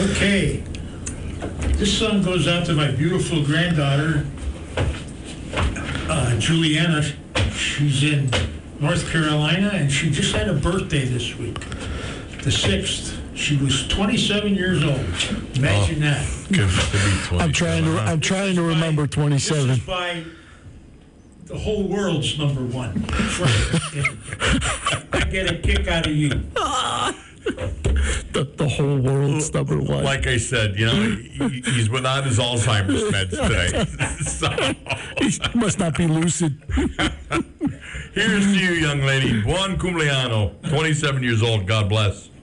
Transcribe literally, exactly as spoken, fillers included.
Okay. This song goes out to my beautiful granddaughter, uh, Juliana. She's in North Carolina, and she just had a birthday this week, the sixth. She was twenty-seven years old. Imagine oh, that. Good to be I'm trying to. I'm trying to remember by, twenty-seven. This is by the whole world's number one. I get a kick out of you. The, the whole world's number one. Like I said, you know, he, he's without his Alzheimer's meds today. So. He must not be lucid. Here's to you, young lady. Buon cumpleaños. twenty-seven years old. God bless.